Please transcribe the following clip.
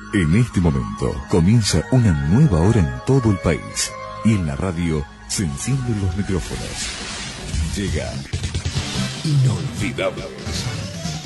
En este momento comienza una nueva hora en todo el país y en la radio se encienden los micrófonos. Llega Inolvidables.